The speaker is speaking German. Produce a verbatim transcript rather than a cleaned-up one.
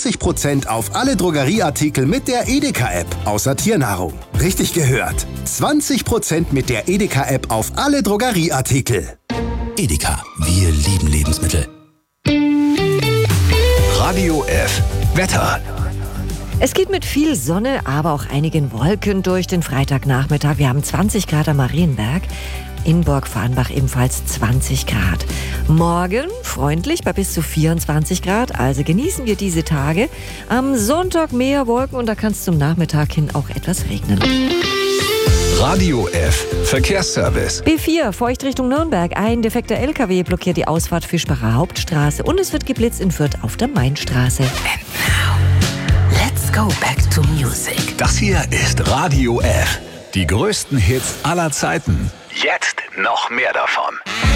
zwanzig Prozent auf alle Drogerieartikel mit der Edeka-App, außer Tiernahrung. Richtig gehört. zwanzig Prozent mit der Edeka-App auf alle Drogerieartikel. Edeka, wir lieben Lebensmittel. Radio F. Wetter. Es geht mit viel Sonne, aber auch einigen Wolken durch den Freitagnachmittag. Wir haben zwanzig Grad am Marienberg. In Burgfarrnbach ebenfalls zwanzig Grad. Morgen freundlich bei bis zu vierundzwanzig Grad, also genießen wir diese Tage. Am Sonntag mehr Wolken und da kann es zum Nachmittag hin auch etwas regnen. Radio F. Verkehrsservice. B vier, Feucht Richtung Nürnberg. Ein defekter L K W blockiert die Ausfahrt Fischbacher Hauptstraße und es wird geblitzt in Fürth auf der Mainstraße. And now, let's go back to music. Das hier ist Radio F. Die größten Hits aller Zeiten. Jetzt noch mehr davon.